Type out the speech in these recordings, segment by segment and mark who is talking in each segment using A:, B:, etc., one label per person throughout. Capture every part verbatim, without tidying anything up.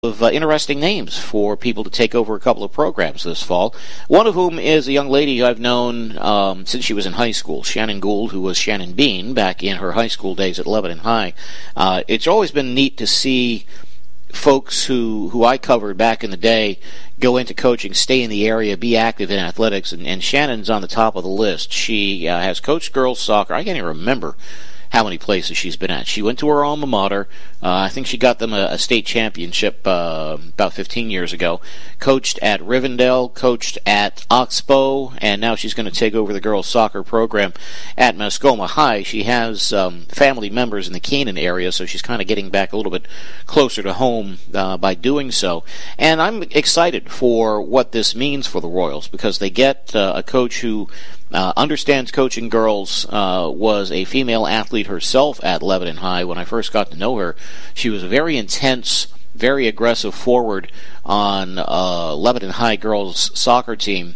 A: of uh, interesting names for people to take over a couple of programs this fall. One of whom is a young lady who I've known um, since she was in high school, Shannon Gould, who was Shannon Bean back in her high school days at Lebanon High. Uh, it's always been neat to see folks who, who I covered back in the day go into coaching, stay in the area, be active in athletics, and, and Shannon's on the top of the list. She uh, has coached girls soccer. I can't even remember how many places she's been at. She went to her alma mater. Uh, I think she got them a, a state championship uh, about fifteen years ago. Coached at Rivendell, coached at Oxbow, and now she's going to take over the girls' soccer program at Mascoma High. She has um, family members in the Canaan area, so she's kind of getting back a little bit closer to home uh, by doing so. And I'm excited for what this means for the Royals, because they get uh, a coach who Uh, understands coaching girls, uh, was a female athlete herself at Lebanon High. When I first got to know her, she was a very intense, very aggressive forward on uh, Lebanon High girls soccer team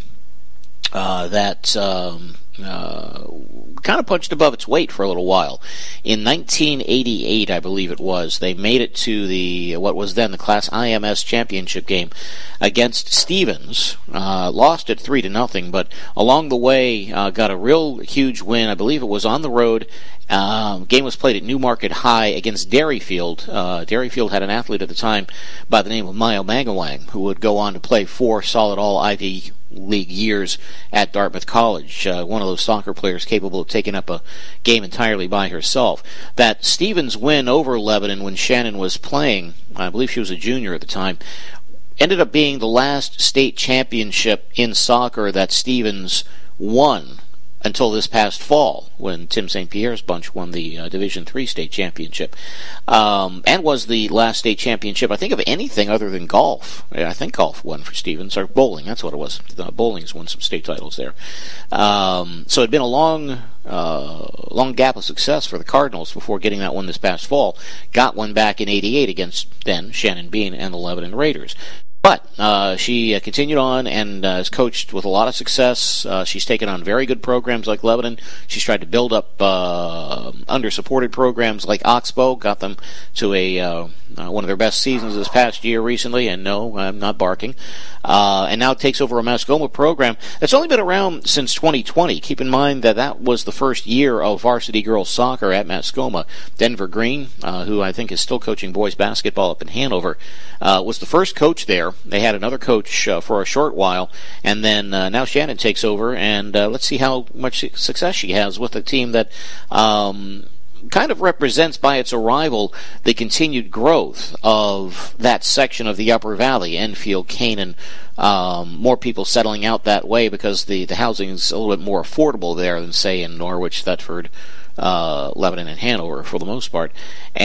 A: uh, that um, uh, kind of punched above its weight for a little while. In nineteen eighty-eight, I believe it was, they made it to the what was then the Class I M S championship game against Stevens. Uh, lost it three to nothing, but along the way uh, got a real huge win. I believe it was on the road. Um, game was played at Newmarket High against Derryfield. Uh, Derryfield had an athlete at the time by the name of Mayo Mangawang, who would go on to play four solid all Ivy League years at Dartmouth College. Uh, one of those soccer players capable of taking up a game entirely by herself. That Stevens win over Lebanon when Shannon was playing, I believe she was a junior at the time, ended up being the last state championship in soccer that Stevens won until this past fall, when Tim Saint Pierre's bunch won the uh, Division three state championship, um, and was the last state championship, I think, of anything other than golf. I think golf won for Stevens, or bowling, that's what it was. The bowling's won some state titles there. Um, so it had been a long, uh, long gap of success for the Cardinals before getting that one this past fall. Got one back in eighty-eight against then Shannon Bean and the Lebanon Raiders. But uh, she uh, continued on and uh, has coached with a lot of success. Uh, she's taken on very good programs like Lebanon. She's tried to build up uh, under-supported programs like Oxbow, got them to a uh, uh, one of their best seasons this past year recently, and no, I'm not barking. Uh, and now takes over a Mascoma program that's only been around since twenty twenty. Keep in mind that that was the first year of varsity girls soccer at Mascoma. Denver Green, uh, who I think is still coaching boys basketball up in Hanover, uh, was the first coach there. They had another coach uh, for a short while, and then uh, now Shannon takes over, and uh, let's see how much success she has with a team that um, kind of represents by its arrival the continued growth of that section of the Upper Valley, Enfield, Canaan, um, more people settling out that way because the, the housing is a little bit more affordable there than, say, in Norwich, Thetford, Uh, Lebanon and Hanover for the most part,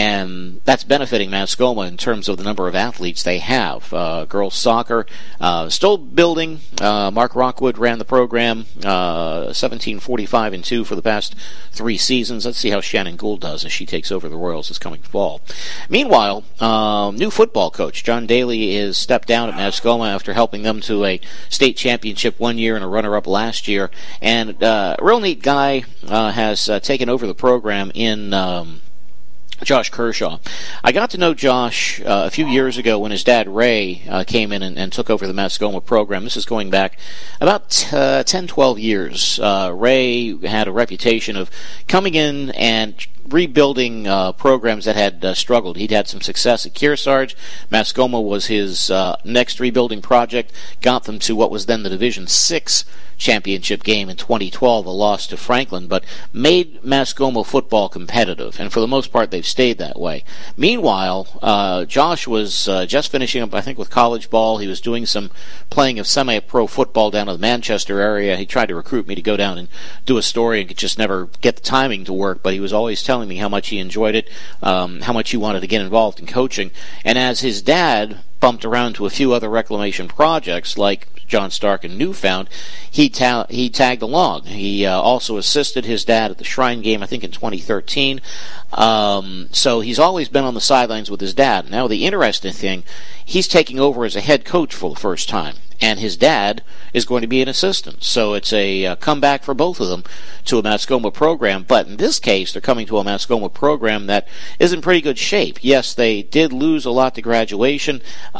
A: and that's benefiting Mascoma in terms of the number of athletes they have. Uh, girls soccer uh, still building. Uh, Mark Rockwood ran the program, uh, seventeen forty-five and two for the past three seasons. Let's see how Shannon Gould does as she takes over the Royals this coming fall. Meanwhile, uh, new football coach John Daly is stepped down at Mascoma after helping them to a state championship one year and a runner-up last year, and uh, a real neat guy uh, has uh, taken over the program in um, Josh Kershaw. I got to know Josh uh, a few years ago when his dad Ray uh, came in and, and took over the Mascoma program. This is going back about uh, ten, twelve years. Uh, Ray had a reputation of coming in and rebuilding uh, programs that had uh, struggled. He'd had some success at Kearsarge. Mascoma was his uh, next rebuilding project, got them to what was then the Division six championship game in twenty twelve, a loss to Franklin, but made Mascoma football competitive, and for the most part they've stayed that way. Meanwhile, uh, Josh was uh, just finishing up, I think, with college ball. He was doing some playing of semi-pro football down in the Manchester area. He tried to recruit me to go down and do a story and could just never get the timing to work, but he was always telling me how much he enjoyed it, um, how much he wanted to get involved in coaching. And as his dad bumped around to a few other reclamation projects like John Stark and Newfound, he ta- he tagged along. He uh, also assisted his dad at the Shrine game, I think, in twenty thirteen. Um, so he's always been on the sidelines with his dad. Now, the interesting thing, he's taking over as a head coach for the first time. and his dad is going to be an assistant. So it's a uh, comeback for both of them to a Mascoma program. But in this case, they're coming to a Mascoma program that is in pretty good shape. Yes, they did lose a lot to graduation.